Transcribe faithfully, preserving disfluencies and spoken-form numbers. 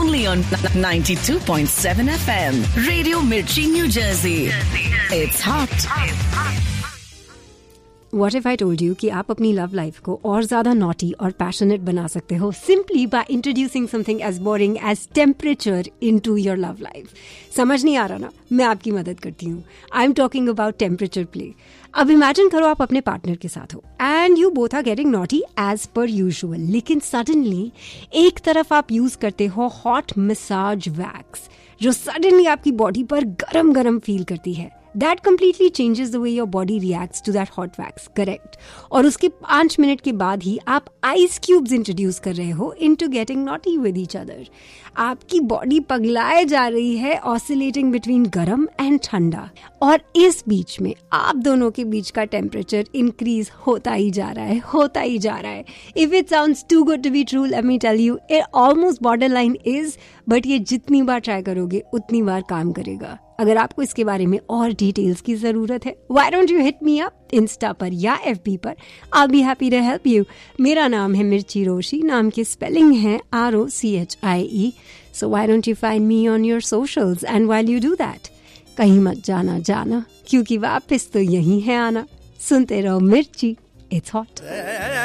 only on ninety-two point seven F M. Radio Mirchi, New Jersey. It's hot. What if I told you कि आप अपनी love life को और ज़्यादा naughty और पैशनेट बना सकते हो simply by introducing something as boring as temperature into your love life? समझ नहीं आ रहा ना? मैं आपकी मदद करती हूँ. I'm talking about temperature play. अब इमेजिन करो आप अपने पार्टनर के साथ हो and you both are getting naughty as per usual, लेकिन सडनली एक तरफ आप यूज करते हो हॉट मसाज वैक्स जो सडनली आपकी बॉडी पर गरम गरम फील करती है. That completely changes the way your body reacts to that hot wax, correct? और उसके पाँच मिनट के बाद ही आप आइस क्यूब्स इंट्रोड्यूस कर रहे हो into getting naughty with each other. आपकी बॉडी पगलाए जा रही है ऑसिलेटिंग बिटवीन गरम एंड ठंडा, और इस बीच में आप दोनों के बीच का टेम्परेचर इंक्रीज होता ही जा रहा है होता ही जा रहा है. If it sounds to good to be true, let me tell you, it almost border line is, but ये जितनी बार ट्राई करोगे उतनी बार काम करेगा. अगर आपको इसके बारे में और डिटेल्स की जरूरत है, why don't you hit me up Insta पर या एफबी पर. आई be happy to help you. मेरा नाम है मिर्ची रोशी, नाम की स्पेलिंग है R O C H I E. So why don't you find me on your socials, and while you do that, कहीं मत जाना जाना, क्योंकि वापस तो यही है आना. सुनते रहो मिर्ची, इट्स हॉट.